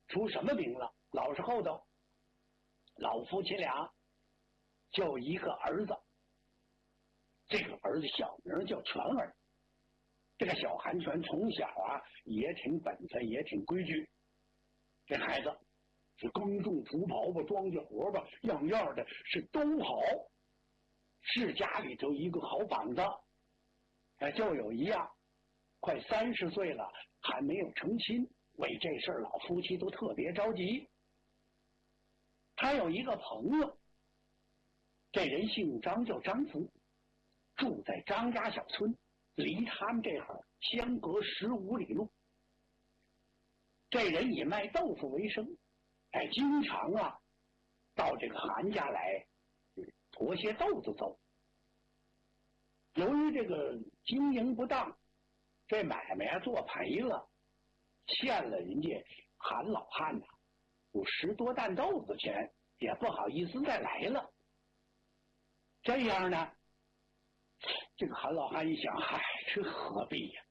出什么名了？老实厚道。老夫妻俩就一个儿子，这个儿子小名叫全儿。这个小韩全从小啊也挺本分，也挺规矩。这孩子是耕种除刨吧，庄稼活吧，样样的是都好，是家里头一个好膀子。就有一样，快30岁了还没有成亲，为这事儿老夫妻都特别着急。他有一个朋友，这人姓张，叫张福，住在张家小村，离他们这会儿相隔15里路。这人以卖豆腐为生，经常啊到这个韩家来驮些豆子走。由于这个经营不当，这买卖啊做赔了，欠了人家韩老汉呐有10多担豆子钱，也不好意思再来了。这样呢，这个韩老汉一想，嗨，这何必呀？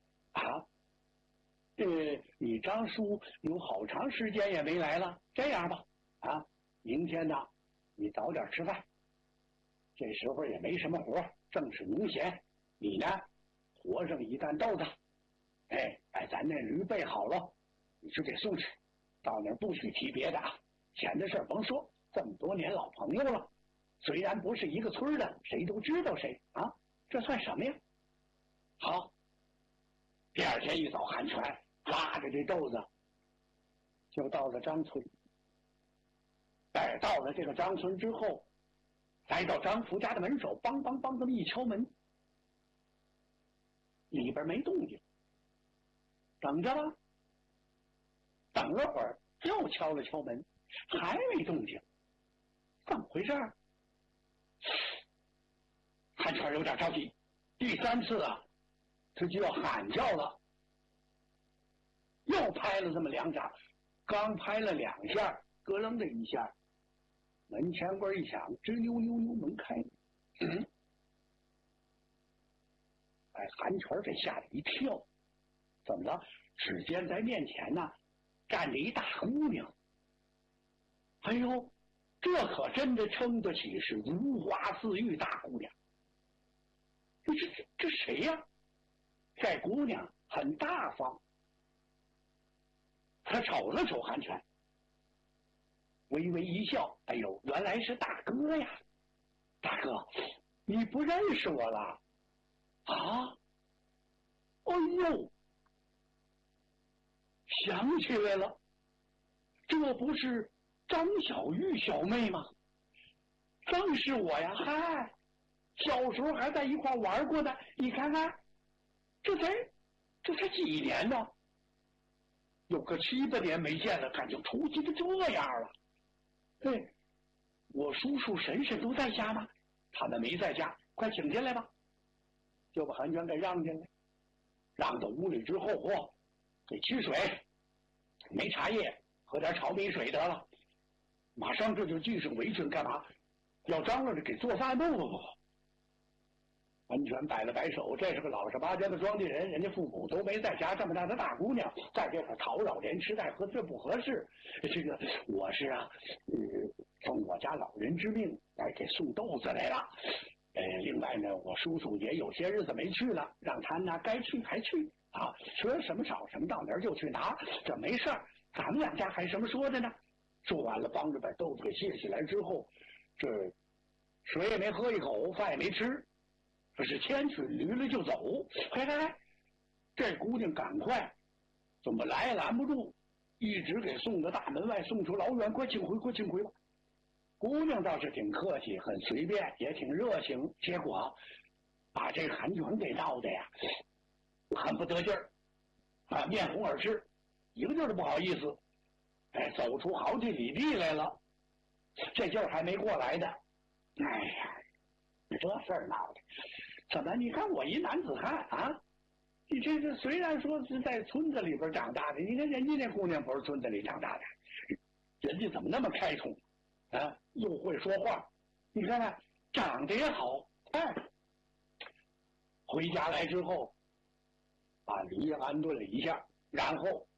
你张叔有好长时间也没来了，这样吧，明天呢，你早点吃饭。这时候也没什么活，正是农闲，你呢，驮上1担豆子，把咱那驴备好了，你就给送去。到那儿不许提别的啊，钱的事儿甭说，这么多年老朋友了，虽然不是一个村的，谁都知道谁啊，这算什么呀？好，第2天一早，韩全拉着这豆子就到了张村。到了这个张村之后，来到张福家的门首，梆梆梆这么一敲门，里边没动静，等着吧。等了会儿，又敲了敲门，还没动静，怎么回事？韩全有点着急，第3次啊，他就要喊叫了，又拍了这么2掌，刚拍了2下，咯楞的一下，门前棍一响，吱溜溜溜，门开。韩全这吓了一跳，怎么了？只见在面前呢站着一大姑娘。哎呦，这可真的称得起是如花似玉大姑娘。这谁呀？这姑娘很大方，她瞅了瞅韩全，微微一笑，哎呦，原来是大哥呀！大哥，你不认识我了？啊？哎呦，想起来了，这不是张小玉小妹吗？正是我呀！嗨，小时候还在一块玩过呢。你看看，这才几年呢？有个7、8年没见了，感觉出息的这样了。我叔叔婶婶都在家吗？他们没在家，快请进来吧。就把韩全给让进来，让到屋里之后，给沏水，没茶叶，喝点炒米水得了。马上这就系上围裙，干嘛？要张罗着给做饭？不。韩全摆了摆手，这是个老实巴交的庄稼人，人家父母都没在家，这么大的大姑娘在这块讨扰连吃带喝，这不合适。这个我是奉我家老人之命来给送豆子来了。另外呢，我叔叔也有些日子没去了，让他呢该去还去啊，缺什么少什么到哪儿就去拿，这没事儿。咱们2家还什么说的呢？说完了，帮着把豆子给卸起来之后，这水也没喝一口，饭也没吃，这是牵起驴了就走。快，这姑娘赶快，怎么来也拦不住，一直给送到大门外，送出老远，快请回吧。姑娘倒是挺客气，很随便，也挺热情，结果把这韩全给闹的呀很不得劲儿面红耳赤，一个劲儿都不好意思。走出好几里地来了，这劲儿还没过来的。哎呀，这事儿闹的，怎么？你看我一男子汉啊，你这虽然说是在村子里边长大的，你看人家那姑娘不是村子里长大的，人家怎么那么开通啊？又会说话，你看看长得也好。回家来之后，把驴安顿了一下，然后